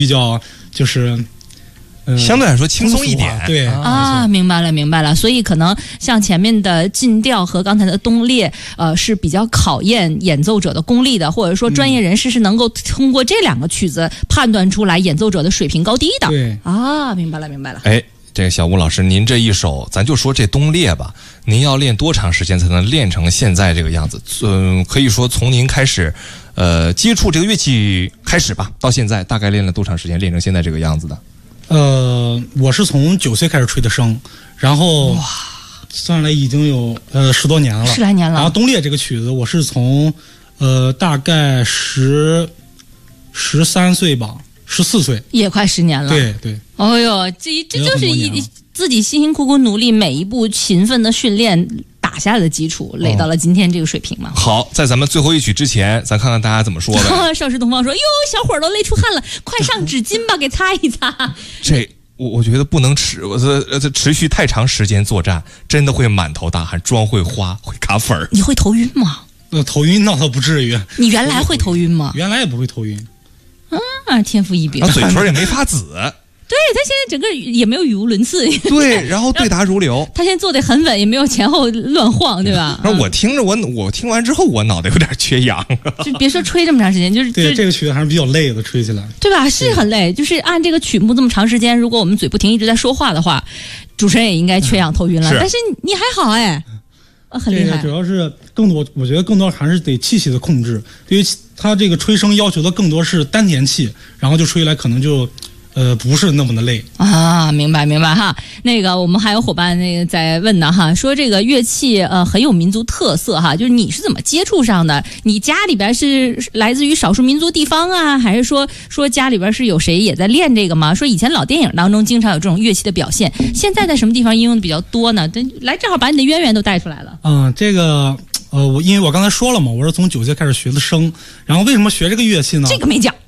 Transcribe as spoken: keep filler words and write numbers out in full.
比较就是。 呃、相对来说轻松一点， 对啊，明白了，明白了。所以可能像前面的进调和刚才的东列，呃，是比较考验演奏者的功力的，或者说专业人士是能够通过这两个曲子判断出来演奏者的水平高低的。 对啊，明白了，明白了。 哎，这个小吴老师，您这一首，咱就说这东列吧，您要练多长时间才能练成现在这个样子？嗯、呃，可以说从您开始，呃，接触这个乐器开始吧，到现在大概练了多长时间，练成现在这个样子的？ 呃，我是从九岁开始吹的笙，然后哇，算下来已经有呃十多年了， 十来年了。 然后东列这个曲子，我是从呃大概十十三岁吧，十四岁， 也快十年了。 对对。 哦呦，这这就是一自己辛辛苦苦努力，每一步勤奋的训练打下来的基础，垒到了今天这个水平嘛。 好，在咱们最后一曲之前，咱看看大家怎么说的。 少时东方说：“哟，小伙儿都累出汗了，快上纸巾吧，给擦一擦。” 这我我觉得不能持，我这这持续太长时间作战，真的会满头大汗，妆会花，会卡粉儿。 你会头晕吗？ 呃，头晕那倒不至于。 你原来会头晕吗？ 原来也不会头晕。 啊，天赋异禀。 嘴唇也没发紫。 对，他现在整个也没有语无伦次， 对，然后对答如流。 他现在做得很稳，也没有前后乱晃，对吧？ 然后我听着我我听完之后，我脑袋有点缺氧。 就别说吹这么长时间，就是对这个曲子还是比较累的，吹起来， 对吧？是很累，就是按这个曲目这么长时间，如果我们嘴不停一直在说话的话，主持人也应该缺氧头晕了。 嗯、是但是你还好哎，很厉害。 这个主要是更多，我觉得更多还是得气息的控制，因为他这个吹声要求的更多是丹田气，然后就吹来可能就。呃，不是那么的累啊，明白明白哈。那个我们还有伙伴那个在问呢哈，说这个乐器呃很有民族特色哈，就是你是怎么接触上的？你家里边是来自于少数民族地方啊，还是说说家里边是有谁也在练这个吗？说以前老电影当中经常有这种乐器的表现，现在在什么地方应用的比较多呢？来，正好把你的渊源都带出来了。 嗯，这个呃，我因为我刚才说了嘛，我是从九岁开始学的笙，然后为什么学这个乐器呢？ 这个没讲。